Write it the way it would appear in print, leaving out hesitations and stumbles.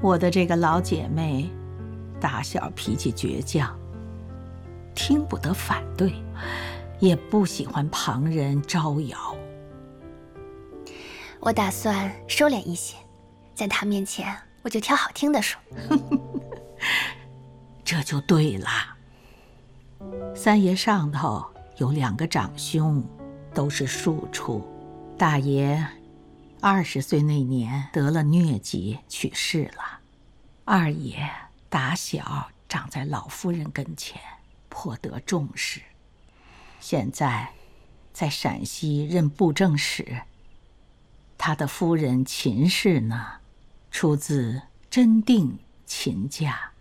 我的这个老姐妹，打小脾气倔强，听不得反对，也不喜欢旁人招摇。 我打算收敛一些，在她面前我就挑好听的说。 这就对了。三爷上头有2个长兄，都是庶出。大爷20岁那年得了疟疾去世了，二爷打小长在老夫人跟前，颇得重视。现在在陕西任布政使。他的夫人秦氏呢，出自真定秦家。